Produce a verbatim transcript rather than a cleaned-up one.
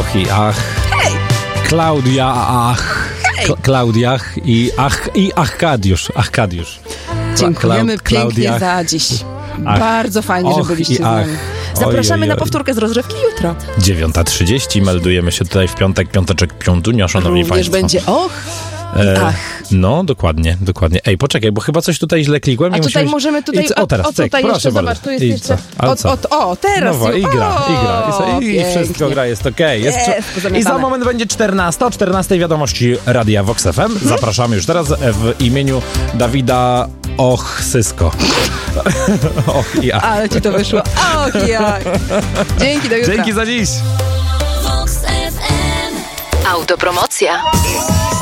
Och i ach. Hej! Klaudia, ach. Hej! K- Klaudiach i ach, i Achkadiusz. Achkadiusz. Dziękujemy Klau- pięknie Klaudiach. za dziś. Ach. Bardzo fajnie, Och że byliście i z nami. ach. Zapraszamy Oj, oj, na oj. powtórkę z rozrywki jutro. dziewiąta trzydzieści. Meldujemy się tutaj w piątek, piąteczek, piątunio, szanowni Również państwo. będzie och E, ach. No, dokładnie, dokładnie. Ej, poczekaj, bo chyba coś tutaj źle klikłem. A i tutaj musimy... możemy tutaj... I co? O, teraz, o, cyk, tutaj proszę jeszcze, bardzo. zobacz, tu jest I jeszcze... co? Ale O, co? o, o, teraz No, już. i gra, o, i gra. I, i wszystko pięknie. gra, jest okej. Jest Jest, I za pozamiatane. moment będzie czternasta, o czternastej wiadomości Radia Vox F M. Mhm. Zapraszamy już teraz w imieniu Dawida Ochsysko. Och i ach. Ale ci to wyszło. Och, jak. Dzięki, do jutra. Dzięki za dziś. Autopromocja.